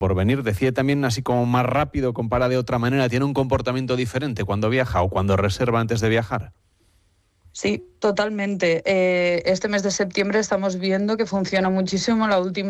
Porvenir decide también así como más rápido, compara de otra manera, tiene un comportamiento diferente cuando viaja o cuando reserva antes de viajar. Sí, totalmente. Este mes de septiembre estamos viendo que funciona muchísimo la última